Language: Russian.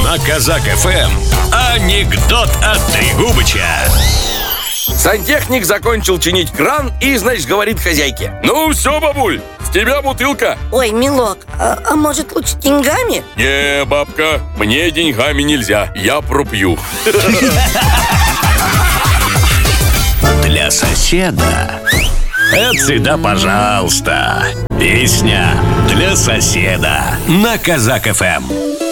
На Казак ФМ анекдот от Трегубыча. Сантехник закончил чинить кран и, значит, говорит хозяйке: «Ну все, бабуль, с тебя бутылка». Ой, милок, а может лучше деньгами? «Не, бабка, мне деньгами нельзя, я пропью». Для соседа это всегда пожалуйста. Песня для соседа на Казак ФМ.